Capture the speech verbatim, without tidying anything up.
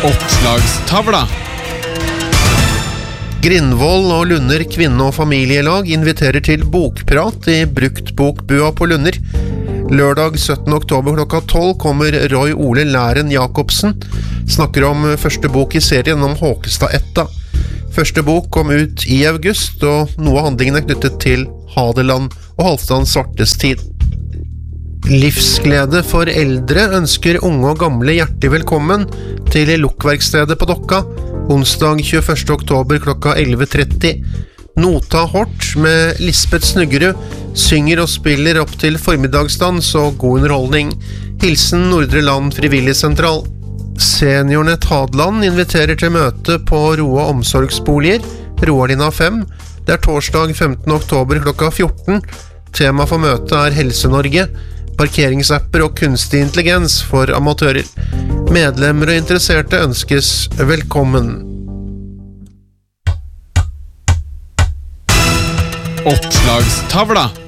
Oppslagstavla. Grindvoll og Lunder kvinne- og familielag inviterer til bokprat i Bruktbokbua på Lunder. Lørdag syttende oktober klokka tolv kommer Roy Ole Læren Jakobsen, snakker om første bok i serien om Håkestad-etta. Første bok kom ut i august, og noe av handlingen er knyttet til Hadeland og Halvdan Svartes tid. Livsglede for eldre ønsker unge og gamle hjertelig velkommen til Lokkverkstedet på Dokka, onsdag tjueførste oktober klokka elleve tretti. Nota Hort med Lisbeth Snuggerud synger og spiller opp til formiddagsdans og god underholdning. Hilsen Nordre Land Frivilligsentral. Seniornett Hadeland inviterer til møte på Roa omsorgsboliger, Roalina fem. Det er torsdag femtende oktober klokka fjorten. Tema for møtet er Helse-Norge, parkeringsapper og kunstig intelligens for amatører. Medlemmer og interesserte ønskes velkommen. Oppslagstavla.